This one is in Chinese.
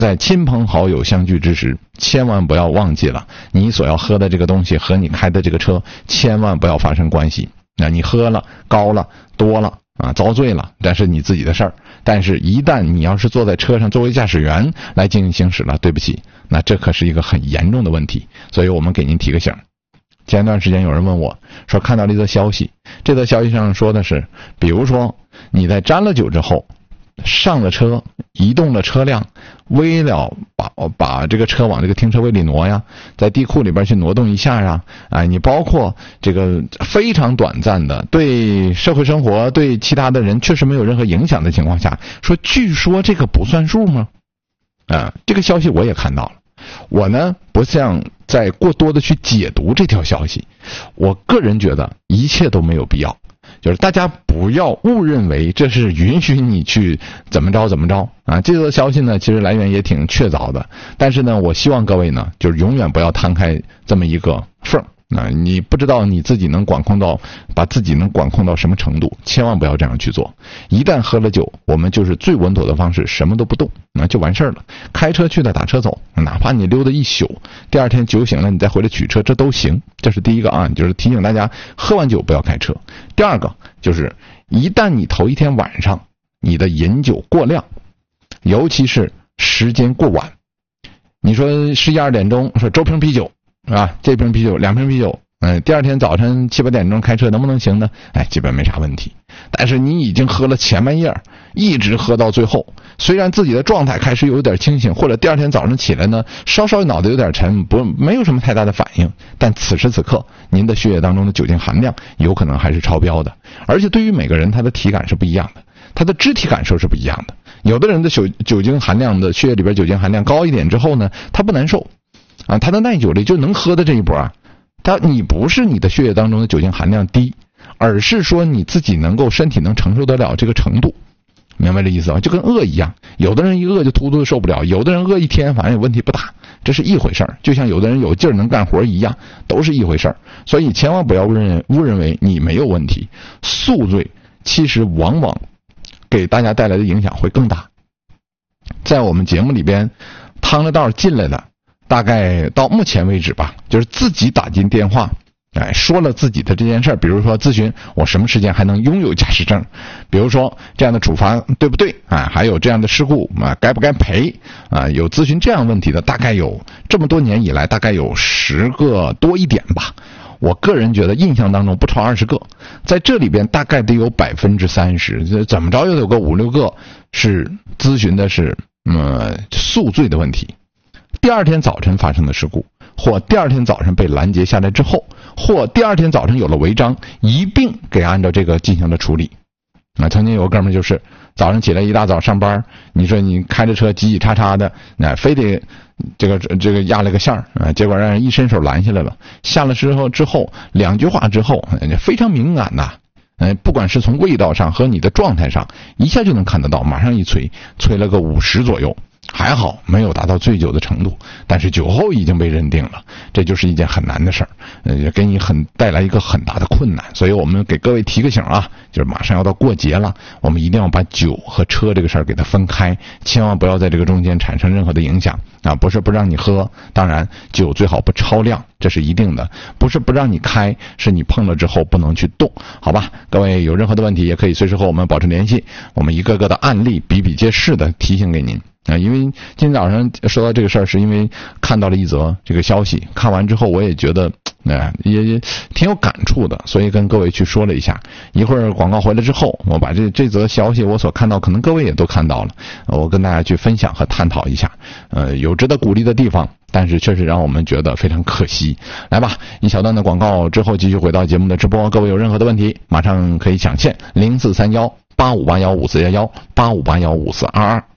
在亲朋好友相聚之时，千万不要忘记了你所要喝的这个东西和你开的这个车千万不要发生关系。那你喝了高了多了啊，遭罪了，这是你自己的事儿。但是一旦你要是坐在车上作为驾驶员来进行行驶了，对不起，那这可是一个很严重的问题。所以我们给您提个醒。前段时间有人问我说，看到了一则消息，这则消息上说的是，比如说你在沾了酒之后上了车，移动了车辆，为了把这个车往这个停车位里挪呀，在地库里边去挪动一下呀，你包括这个非常短暂的对社会生活对其他的人确实没有任何影响的情况下，说据说这个不算数吗？这个消息我也看到了。我呢不像在过多的去解读这条消息，我个人觉得一切都没有必要。就是大家不要误认为这是允许你去怎么着啊！这则消息呢，其实来源也挺确凿的，但是呢，我希望各位呢，就是永远不要摊开这么一个缝啊！你不知道你自己能把自己能管控到什么程度，千万不要这样去做。一旦喝了酒，我们就是最稳妥的方式，什么都不动，那就完事儿了。开车去的打车走，哪怕你溜达一宿，第二天酒醒了你再回来取车，这都行。这是第一个啊，就是提醒大家喝完酒不要开车。第二个就是一旦你头一天晚上你的饮酒过量，尤其是时间过晚，你说11、12点钟说周瓶啤酒啊，这瓶啤酒2瓶啤酒，第二天早晨7、8点钟开车能不能行呢？基本没啥问题。但是你已经喝了前半夜，一直喝到最后，虽然自己的状态开始有点清醒，或者第二天早上起来呢，稍稍脑袋有点沉，没有什么太大的反应，但此时此刻您的血液当中的酒精含量有可能还是超标的。而且对于每个人他的体感是不一样的，他的肢体感受是不一样的。有的人的酒精含量的血液里边酒精含量高一点之后呢，他不难受啊，他的耐久力就能喝的这一波啊，你不是你的血液当中的酒精含量低，而是说你自己身体能承受得了这个程度，明白这意思吧？就跟饿一样，有的人一饿就突突受不了，有的人饿一天反正也问题不大，这是一回事儿。就像有的人有劲儿能干活一样，都是一回事儿。所以千万不要误认为你没有问题，宿醉其实往往给大家带来的影响会更大。在我们节目里边趟着道进来的，大概到目前为止吧，就是自己打进电话说了自己的这件事儿，比如说咨询我什么时间还能拥有驾驶证，比如说这样的处罚对不对还有这样的事故该不该赔有咨询这样问题的，大概有这么多年以来大概有10个多一点吧。我个人觉得印象当中不超20个，在这里边大概得有30%，怎么着又有个5、6个是咨询的是宿醉的问题，第二天早晨发生的事故，或第二天早上被拦截下来之后，或第二天早上有了违章，一并给按照这个进行了处理。曾经有个哥们就是早上起来一大早上班，你说你开着车挤挤叉叉的，非得这个压了个线结果让人一伸手拦下来了。下了之后2句话之后，非常敏感呐。不管是从味道上和你的状态上，一下就能看得到，马上一催了个50左右。还好没有达到醉酒的程度，但是酒后已经被认定了，这就是一件很难的事儿，也给你带来一个很大的困难。所以我们给各位提个醒啊，就是马上要到过节了，我们一定要把酒和车这个事儿给它分开，千万不要在这个中间产生任何的影响不是不让你喝，当然酒最好不超量，这是一定的，不是不让你开，是你碰了之后不能去动，好吧？各位有任何的问题也可以随时和我们保持联系，我们一个个的案例比比皆是的提醒给您因为今天早上说到这个事儿，是因为看到了一则这个消息，看完之后我也觉得也挺有感触的，所以跟各位去说了一下。一会儿广告回来之后，我把这则消息我所看到，可能各位也都看到了，我跟大家去分享和探讨一下，有值得鼓励的地方，但是确实让我们觉得非常可惜。来吧，一小段的广告之后继续回到节目的直播，各位有任何的问题马上可以抢线04318581541185815422。